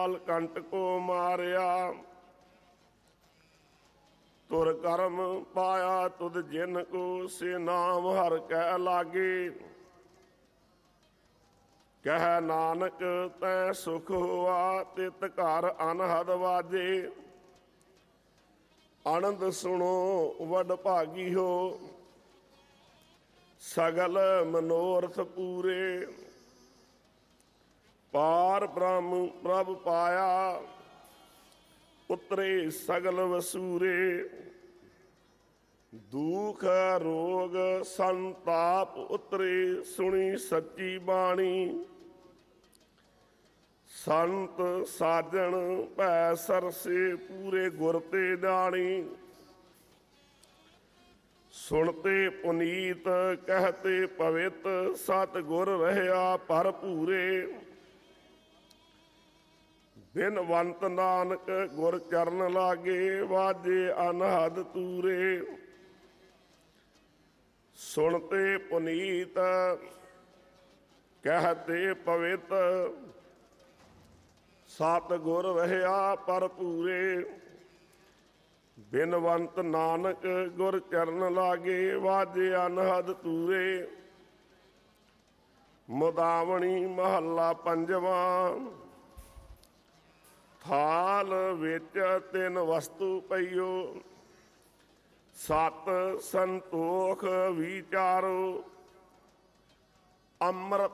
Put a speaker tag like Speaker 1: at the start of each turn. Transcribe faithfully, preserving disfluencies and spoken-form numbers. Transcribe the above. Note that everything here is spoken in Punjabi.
Speaker 1: ਕਾਲ ਕੰਟ ਕੋ ਮਾਰਿਆ। ਤੁਰ ਕਰਮ ਪਾਇਆ ਤੁਧ ਜਿਨ ਕੋ, ਸੇ ਨਾਮ ਹਰ ਕੈ ਲਾਗੇ। ਕਹਿ ਨਾਨਕ ਤੈ ਸੁਖ ਹੋਆ, ਤਿਤ ਘਰ ਅਨਹਦ ਵਾਜੇ। ਆਨੰਦ ਸੁਣੋ ਵਡ ਭਾਗੀ ਹੋ, ਸਗਲ ਮਨੋਰਥ ਪੂਰੇ। ਪਾਰ ਬ੍ਰਹਮ ਪ੍ਰਭ ਪਾਇਆ, ਉਤਰੇ ਸਗਲ ਵਸੂਰੇ। ਦੁਖ ਰੋਗ ਸੰਤਾਪ ਉਤਰੇ, ਸੁਣੀ ਸੱਚੀ ਬਾਣੀ। ਸੰਤ ਸਾਜਣ ਭੈ ਸਰਸੇ, ਪੂਰੇ ਗੁਰ ਤੇ ਜਾਣੀ। ਸੁਣਤੇ ਪੁਨੀਤ ਕਹਤੇ ਪਵਿੱਤ, ਸਤ ਗੁਰ ਰਹਿਆ ਭਰਪੂਰੇ। ਬਿਨਵੰਤ ਨਾਨਕ ਗੁਰ ਚਰਨ ਲਾਗੇ, ਵਾਜੇ ਅਨਹਦ ਤੂਰੇ। ਸੁਣਤੇ ਪੁਨੀਤ ਕਹਤੇ ਪਵਿੱਤ, ਸਤ ਗੁਰ ਰਹਿਆ ਭਰਪੂਰੇ। ਬਿਨਵੰਤ ਨਾਨਕ ਗੁਰ ਚਰਨ ਲਾਗੇ, ਵਾਜੇ ਅਨਹਦ ਤੂਰੇ। ਮੁਦਾਵਣੀ ਮਹੱਲਾ ਪੰਜਵਾਂ। ਥਾਲ ਵਿੱਚ ਤਿੰਨ ਵਸਤੂ ਪਈਓ, ਸਤ ਸੰਤੋਖ ਵਿਚਾਰੋ। ਅੰਮ੍ਰਿਤ